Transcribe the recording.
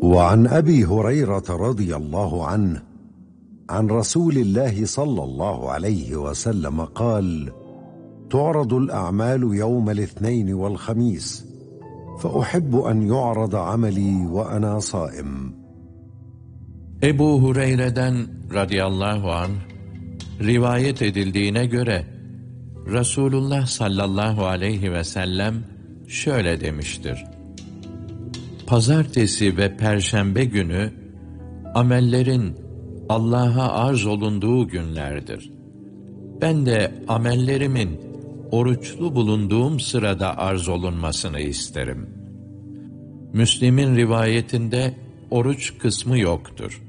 وعن أبي هريرة رضي الله عنه عن رسول الله صلى الله عليه وسلم قال: تعرض الأعمال يوم الاثنين والخميس، فأحب أن يعرض عملي وأنا صائم. Ebu Hureyre'den radıyallahu anh rivayet edildiğine göre Resulullah sallallahu aleyhi ve sellem şöyle demiştir: Pazartesi ve Perşembe günü amellerin Allah'a arz olunduğu günlerdir. Ben de amellerimin oruçlu bulunduğum sırada arz olunmasını isterim. Müslim'in rivayetinde oruç kısmı yoktur.